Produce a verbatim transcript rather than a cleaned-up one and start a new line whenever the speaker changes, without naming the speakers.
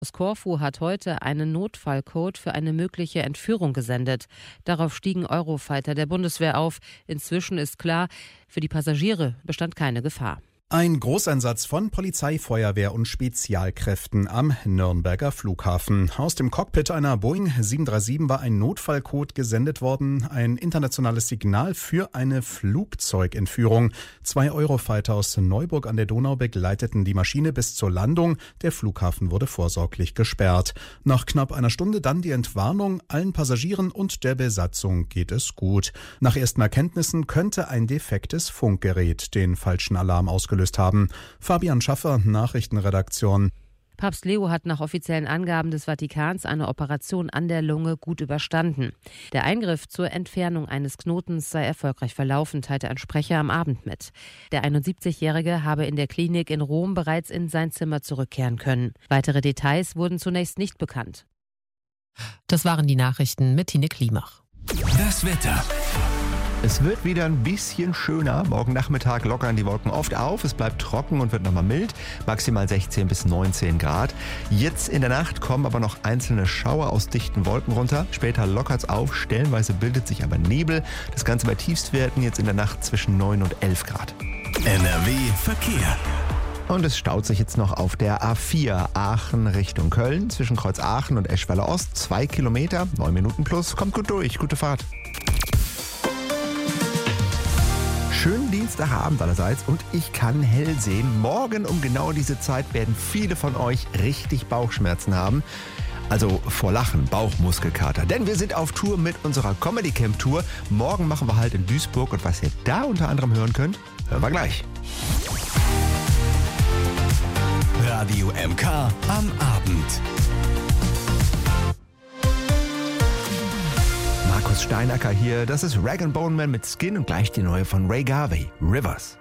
Das Korfu hat heute einen Notfallcode für eine mögliche Entführung gesendet. Darauf stiegen Eurofighter der Bundeswehr auf. Inzwischen ist klar, für die Passagiere bestand keine Gefahr.
Ein Großeinsatz von Polizei, Feuerwehr und Spezialkräften am Nürnberger Flughafen. Aus dem Cockpit einer Boeing sieben drei sieben war ein Notfallcode gesendet worden, ein internationales Signal für eine Flugzeugentführung. Zwei Eurofighter aus Neuburg an der Donau begleiteten die Maschine bis zur Landung. Der Flughafen wurde vorsorglich gesperrt. Nach knapp einer Stunde dann die Entwarnung. Allen Passagieren und der Besatzung geht es gut. Nach ersten Erkenntnissen könnte ein defektes Funkgerät den falschen Alarm ausgelöst haben. Fabian Schaffer, Nachrichtenredaktion.
Papst Leo hat nach offiziellen Angaben des Vatikans eine Operation an der Lunge gut überstanden. Der Eingriff zur Entfernung eines Knotens sei erfolgreich verlaufen, teilte ein Sprecher am Abend mit. Der einundsiebzigjährige habe in der Klinik in Rom bereits in sein Zimmer zurückkehren können. Weitere Details wurden zunächst nicht bekannt.
Das waren die Nachrichten mit Tine Klimach.
Das Wetter.
Es wird wieder ein bisschen schöner. Morgen Nachmittag lockern die Wolken oft auf. Es bleibt trocken und wird nochmal mild. Maximal sechzehn bis neunzehn Grad. Jetzt in der Nacht kommen aber noch einzelne Schauer aus dichten Wolken runter. Später lockert es auf. Stellenweise bildet sich aber Nebel. Das Ganze bei Tiefstwerten jetzt in der Nacht zwischen neun und elf Grad.
N R W Verkehr.
Und es staut sich jetzt noch auf der A vier Aachen Richtung Köln. Zwischen Kreuz Aachen und Eschweiler Ost. Zwei Kilometer, neun Minuten plus. Kommt gut durch. Gute Fahrt. Schönen Dienstagabend allerseits und ich kann hell sehen. Morgen um genau diese Zeit werden viele von euch richtig Bauchschmerzen haben. Also vor Lachen, Bauchmuskelkater. Denn wir sind auf Tour mit unserer Comedy Camp Tour. Morgen machen wir halt in Duisburg und was ihr da unter anderem hören könnt, hören wir gleich.
Radio M K am Abend.
Markus Steinacker hier, das ist Rag and Bone Man mit Skin und gleich die neue von Ray Garvey, Rivers.